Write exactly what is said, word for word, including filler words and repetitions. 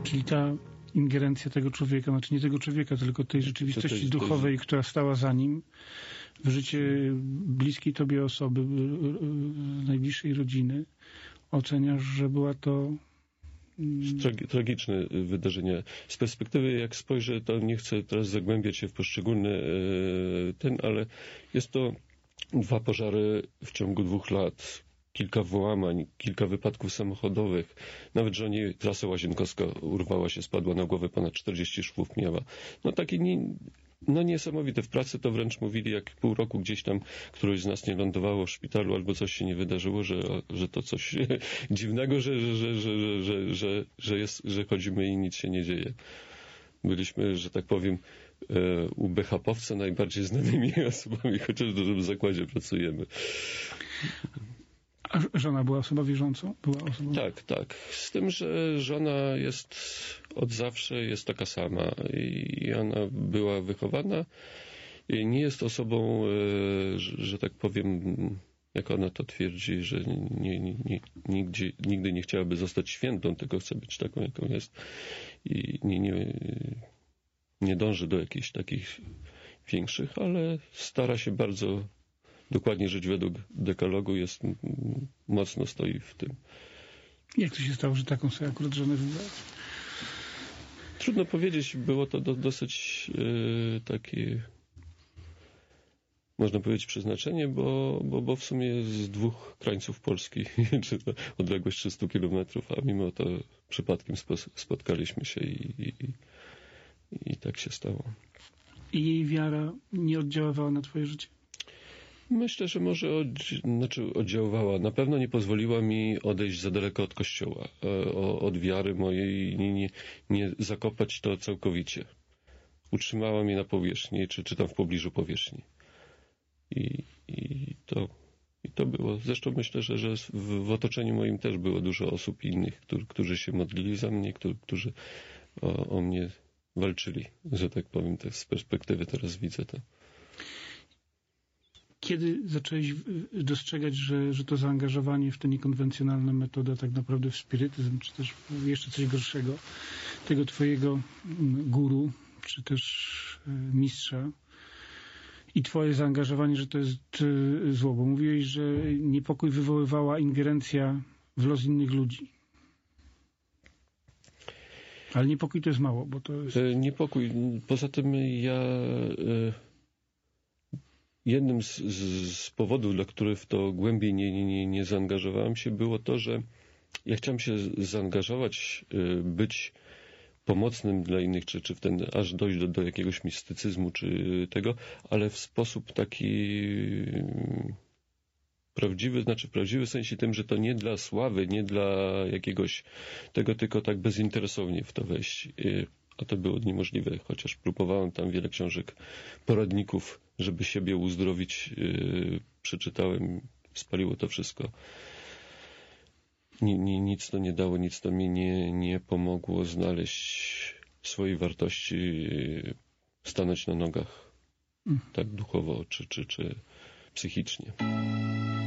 Czyli ta ingerencja tego człowieka, znaczy nie tego człowieka, tylko tej rzeczywistości to jest, duchowej, to jest... która stała za nim, w życie bliskiej tobie osoby, najbliższej rodziny, oceniasz, że była to Tragi, tragiczne wydarzenie. Z perspektywy, jak spojrzę, to nie chcę teraz zagłębiać się w poszczególne e, ten, ale jest to dwa pożary w ciągu dwóch lat, kilka włamań, kilka wypadków samochodowych. Nawet żonie trasa łazienkowska urwała się, spadła na głowę, ponad czterdzieści szwów miała. No takie nie, no niesamowite. W pracy to wręcz mówili, jak pół roku gdzieś tam któryś z nas nie lądowało w szpitalu albo coś się nie wydarzyło, że, że to coś dziwnego, że, że, że, że, że, że, że, jest, że chodzimy i nic się nie dzieje. Byliśmy, że tak powiem, u B H P-owca najbardziej znanymi osobami, chociaż w dużym zakładzie pracujemy. A żona była osobą wierzącą? Była osobą... Tak, tak. Z tym, że żona jest od zawsze jest taka sama i ona była wychowana i nie jest osobą, że, że tak powiem, jak ona to twierdzi, że nie, nie, nie, nigdzie, nigdy nie chciałaby zostać świętą, tylko chce być taką, jaką jest i nie, nie, nie dąży do jakichś takich większych, ale stara się bardzo dokładnie żyć według dekalogu, jest mocno stoi w tym. Jak to się stało, że taką sobie akurat żonę wybrać? Trudno powiedzieć, było to do, dosyć yy, takie, można powiedzieć, przeznaczenie, bo, bo, bo w sumie z dwóch krańców Polski, czy to odległość trzysta kilometrów, a mimo to przypadkiem spo, spotkaliśmy się i, i, i tak się stało. I jej wiara nie oddziaływała na twoje życie? Myślę, że może od, znaczy oddziaływała. Na pewno nie pozwoliła mi odejść za daleko od kościoła, od wiary mojej, nie, nie, nie zakopać to całkowicie. Utrzymała mnie na powierzchni, czy, czy tam w pobliżu powierzchni. I, i, to, i to było. Zresztą myślę, że, że w, w otoczeniu moim też było dużo osób innych, którzy, którzy się modlili za mnie, którzy, którzy o, o mnie walczyli, że tak powiem. Tak z perspektywy teraz widzę to. Kiedy zacząłeś dostrzegać, że, że to zaangażowanie w te niekonwencjonalne metody, a tak naprawdę w spirytyzm, czy też jeszcze coś gorszego, tego twojego guru, czy też mistrza i twoje zaangażowanie, że to jest zło, bo mówiłeś, że niepokój wywoływała ingerencja w los innych ludzi. Ale niepokój to jest mało, bo to jest... Niepokój. Poza tym ja... Jednym z, z, z powodów, dla których w to głębiej nie, nie, nie zaangażowałem się, było to, że ja chciałem się zaangażować, być pomocnym dla innych, czy, czy w ten, aż dojść do, do jakiegoś mistycyzmu, czy tego, ale w sposób taki prawdziwy, znaczy w prawdziwy sensie tym, że to nie dla sławy, nie dla jakiegoś tego, tylko tak bezinteresownie w to wejść. A to było niemożliwe, chociaż próbowałem tam wiele książek, poradników, żeby siebie uzdrowić, yy, przeczytałem, spaliło to wszystko. Ni, ni, nic to nie dało, nic to mi nie, nie pomogło znaleźć swojej wartości, yy, stanąć na nogach, mm. tak duchowo czy, czy, czy psychicznie.